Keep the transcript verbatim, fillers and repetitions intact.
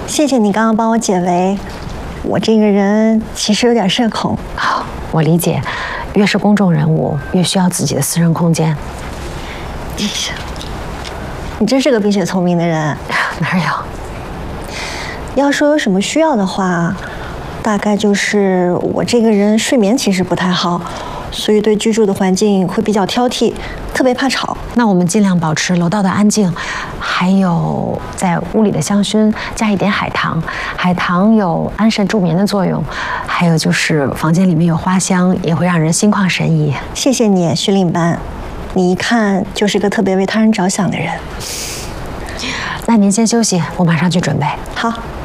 谢谢你刚刚帮我解围，我这个人其实有点社恐。 好，我理解，越是公众人物，越需要自己的私人空间。 你真是个冰雪聪明的人。 哪有？ 要说有什么需要的话，大概就是我这个人睡眠其实不太好，所以对居住的环境会比较挑剔，特别怕吵。 那我们尽量保持楼道的安静，还有在屋里的香薰加一点海棠，海棠有安神助眠的作用，还有就是房间里面有花香，也会让人心旷神怡。 谢谢你，徐领班，你一看就是个特别为他人着想的人。 那您先休息，我马上去准备。 好。